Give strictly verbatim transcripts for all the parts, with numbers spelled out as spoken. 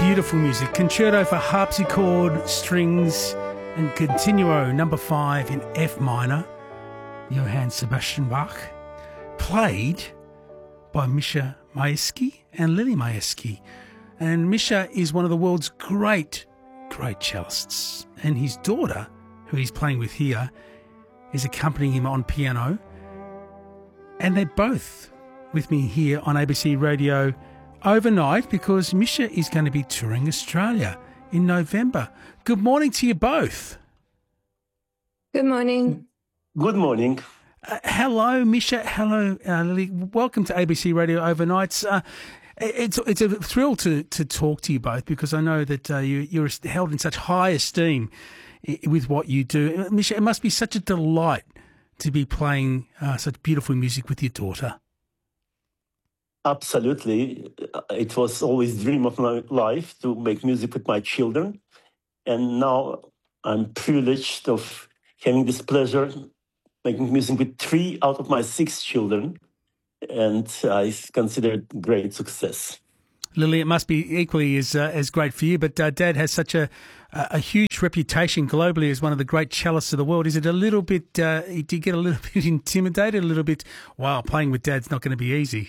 beautiful music. Concerto for harpsichord, strings and continuo number five in F minor, Johann Sebastian Bach, played by Misha Majeski and Lily Majeski. And Misha is one of the world's great, great cellists. And his daughter, who he's playing with here, is accompanying him on piano. And they're both with me here on A B C Radio overnight because Misha is going to be touring Australia in November. Good morning to you both. Good morning. Good morning. Uh, hello, Misha. Hello, uh, Lily. Welcome to A B C Radio Overnights. Uh, it's it's a thrill to, to talk to you both because I know that uh, you, you're held in such high esteem with what you do. Misha, it must be such a delight to be playing uh, such beautiful music with your daughter. Absolutely. It was always a dream of my life to make music with my children. And now I'm privileged of having this pleasure making music with three out of my six children. And I consider it great success. Lily, it must be equally as uh, as great for you, but uh, Dad has such a a huge reputation globally as one of the great cellists of the world. Is it a little bit, uh, do you get a little bit intimidated, a little bit, wow, playing with Dad's not going to be easy?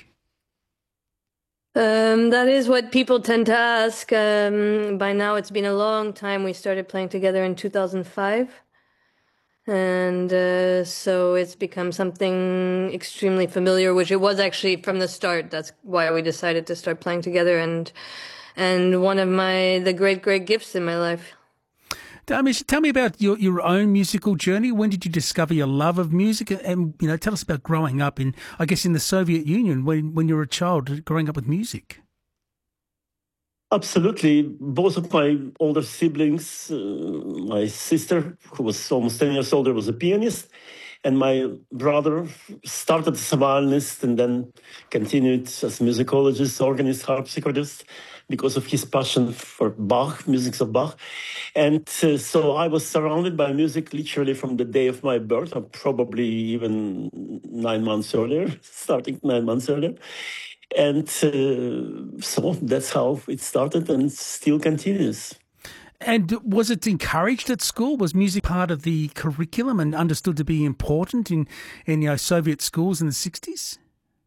Um, that is what people tend to ask. Um, by now, it's been a long time. We started playing together in two thousand five. And uh, so it's become something extremely familiar, which it was actually from the start. That's why we decided to start playing together. And and one of my the great, great gifts in my life. Misha, tell me about your, your own musical journey. When did you discover your love of music? And, you know, tell us about growing up in, I guess, in the Soviet Union when, when you were a child, growing up with music. Absolutely. Both of my older siblings, uh, my sister, who was almost ten years older, was a pianist. And my brother started as a violinist and then continued as a musicologist, organist, harpsichordist, because of his passion for Bach, music of Bach. And uh, so I was surrounded by music literally from the day of my birth, or probably even nine months earlier, starting nine months earlier. And uh, so that's how it started and still continues. And was it encouraged at school? Was music part of the curriculum and understood to be important in, in you know, Soviet schools in the sixties?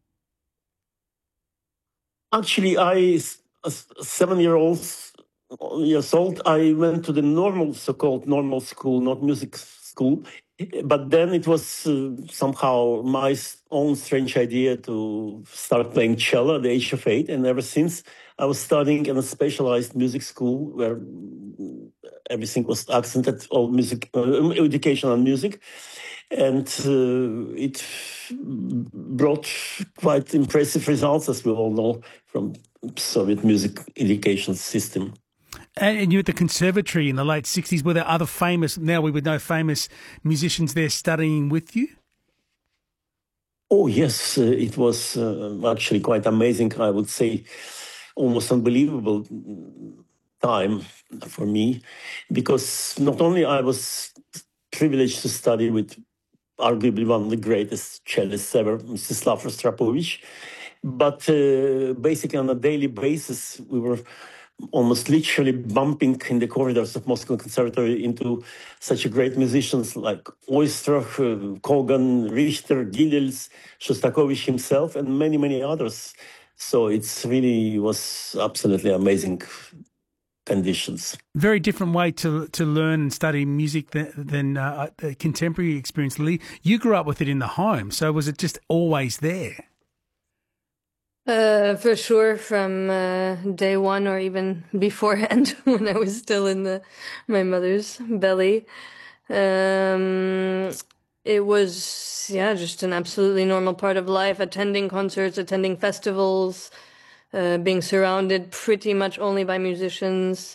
Actually, I, as seven-year-old, years old, I went to the normal, so-called normal school, not music school. But then it was uh, somehow my own strange idea to start playing cello at the age of eight. And ever since, I was studying in a specialized music school where everything was accented, all music, uh, education on music. And uh, it brought quite impressive results, as we all know, from Soviet music education system. And you at the conservatory in the late sixties, were there other famous, now we would know famous musicians there studying with you? Oh, yes, uh, it was uh, actually quite amazing, I would say, almost unbelievable time for me, because not only I was privileged to study with arguably one of the greatest cellists ever, Mstislav Rostropovich, but uh, basically on a daily basis, we were almost literally bumping in the corridors of Moscow Conservatory into such a great musicians like Oistrakh, uh, Kogan, Richter, Gilels, Shostakovich himself, and many, many others. So it's really was absolutely amazing conditions. Very different way to to learn and study music than, than uh, the contemporary experience. Lee, you grew up with it in the home, so was it just always there? Uh, for sure, from uh, day one or even beforehand, when I was still in the my mother's belly. Um, it was, yeah, just an absolutely normal part of life, attending concerts, attending festivals, uh, being surrounded pretty much only by musicians.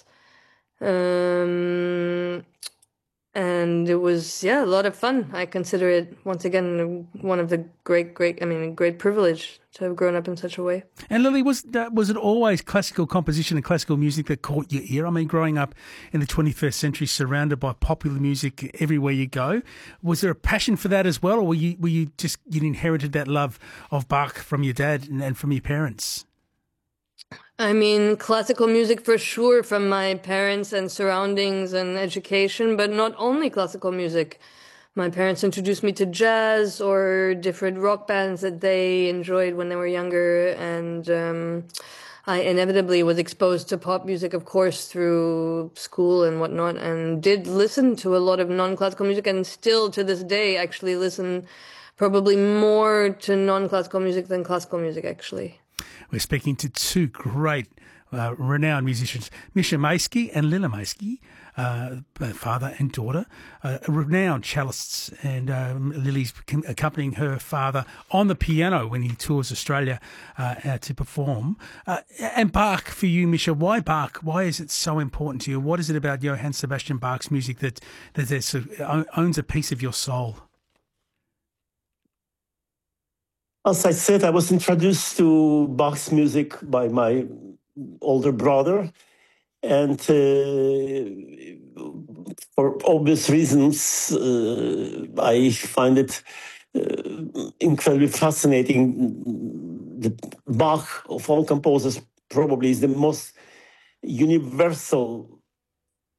Um, and it was, yeah, a lot of fun. I consider it, once again, one of the great, great, I mean, a great privilege to have grown up in such a way. And Lily, was that, was it always classical composition and classical music that caught your ear? I mean, growing up in the twenty-first century, surrounded by popular music everywhere you go, was there a passion for that as well, or were you were you just you inherited that love of Bach from your dad and, and from your parents? I mean, classical music for sure from my parents and surroundings and education, but not only classical music. My parents introduced me to jazz or different rock bands that they enjoyed when they were younger, and um, I inevitably was exposed to pop music, of course, through school and whatnot, and did listen to a lot of non-classical music, and still to this day actually listen probably more to non-classical music than classical music, actually. We're speaking to two great, uh, renowned musicians, Misha Maisky and Lila Maisky, uh, father and daughter, uh, renowned cellists, and um, Lily's accompanying her father on the piano when he tours Australia uh, uh, to perform. Uh, and Bach, for you, Misha, why Bach? Why is it so important to you? What is it about Johann Sebastian Bach's music that, that, that owns a piece of your soul? As I said, I was introduced to Bach's music by my older brother, and uh, for obvious reasons, uh, I find it uh, incredibly fascinating. The Bach, of all composers, probably is the most universal